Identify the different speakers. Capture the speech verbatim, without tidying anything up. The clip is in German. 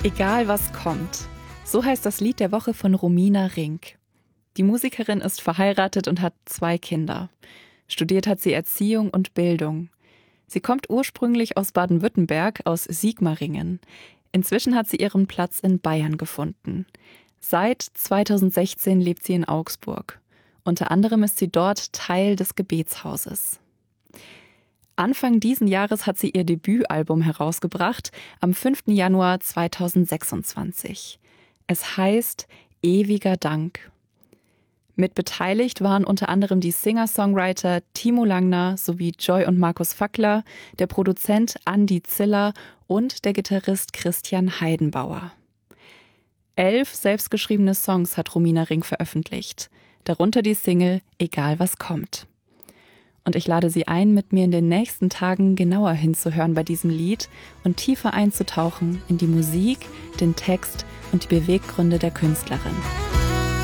Speaker 1: Egal was kommt. So heißt das Lied der Woche von Romina Rink. Die Musikerin ist verheiratet und hat zwei Kinder. Studiert hat sie Erziehung und Bildung. Sie kommt ursprünglich aus Baden-Württemberg, aus Sigmaringen. Inzwischen hat sie ihren Platz in Bayern gefunden. Seit zweitausendsechzehn lebt sie in Augsburg. Unter anderem ist sie dort Teil des Gebetshauses. Anfang diesen Jahres hat sie ihr Debütalbum herausgebracht, am fünften Januar zweitausendsechsundzwanzig. Es heißt Ewiger Dank. Mit beteiligt waren unter anderem die Singer-Songwriter Timo Langner sowie Joy und Markus Fackler, der Produzent Andi Ziller und der Gitarrist Christian Heidenbauer. Elf selbstgeschriebene Songs hat Romina Rink veröffentlicht, darunter die Single Egal was kommt. Und ich lade Sie ein, mit mir in den nächsten Tagen genauer hinzuhören bei diesem Lied und tiefer einzutauchen in die Musik, den Text und die Beweggründe der Künstlerin.